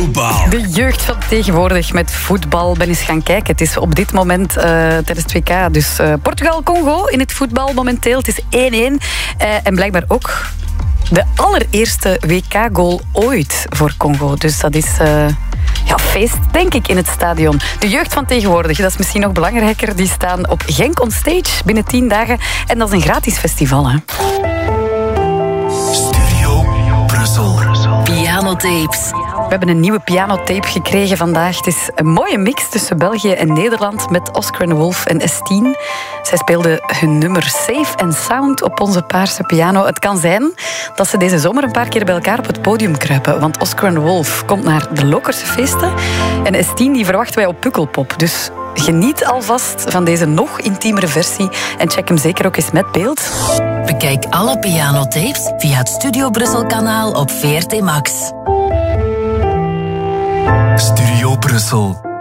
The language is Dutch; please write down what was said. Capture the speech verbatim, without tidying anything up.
Voetbal. De jeugd van tegenwoordig met voetbal. Ben eens gaan kijken. Het is op dit moment uh, tijdens het W K. Dus uh, Portugal-Congo in het voetbal momenteel. Het is één-één. Uh, en blijkbaar ook de allereerste W K-goal ooit voor Congo. Dus dat is... Uh, Ja, feest, denk ik, in het stadion. De jeugd van tegenwoordig, dat is misschien nog belangrijker. Die staan op Genk on Stage binnen tien dagen. En dat is een gratis festival, hè. Studio Brussel. Pianotapes. We hebben een nieuwe pianotape gekregen vandaag. Het is een mooie mix tussen België en Nederland met Oscar and the Wolf en Estine. Zij speelden hun nummer Safe and Sound op onze paarse piano. Het kan zijn dat ze deze zomer een paar keer bij elkaar op het podium kruipen. Want Oscar and the Wolf komt naar de Lokerse feesten. En Estine die verwachten wij op Pukkelpop. Dus geniet alvast van deze nog intiemere versie. En check hem zeker ook eens met beeld. Bekijk alle pianotapes via het Studio Brussel kanaal op V R T Max. Studio Brussel.